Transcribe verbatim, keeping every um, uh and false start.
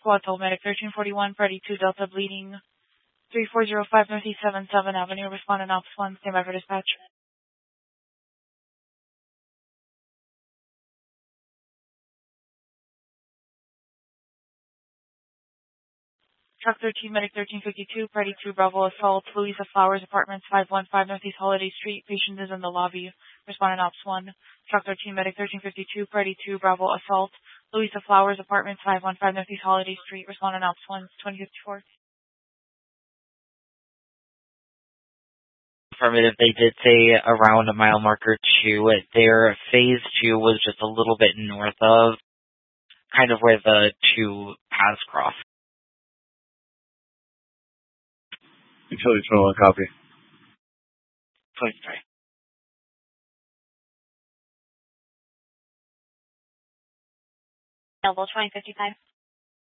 Squad told Medic thirteen forty-one, Party two Delta bleeding three four zero five Northeast seventy-seventh Avenue. Respondent Ops one, stand by for dispatch. Truck thirteen, Medic thirteen fifty-two, Party two Bravo Assault, Louisa Flowers Apartments five one five Northeast Holiday Street. Patient is in the lobby. Respondent Ops one. Truck thirteen, Medic thirteen fifty-two, Party two Bravo Assault, Louisa Flowers Apartments five one five Northeast Holiday Street. Respondent Ops one, twenty fifty-four. Affirmative, they did say around a mile marker two. Their phase two was just a little bit north of, kind of where the two paths cross. Utility twenty-one, copy. twenty-three. Available twenty fifty-five.